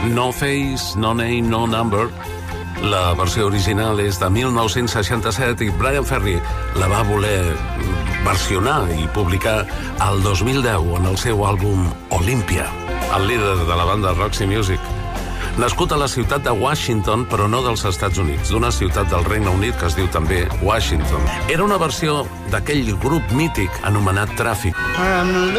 No Face, No Name, No Number. La versió original és de 1967 i Bryan Ferry la va voler versionar i publicar al 2010 en el seu àlbum Olympia, el líder de la banda Roxy Music. Nascut a la ciutat de Washington, però no dels Estats Units, d'una ciutat del Regne Unit que es diu també Washington. Era una versió d'aquell grup mític anomenat Traffic.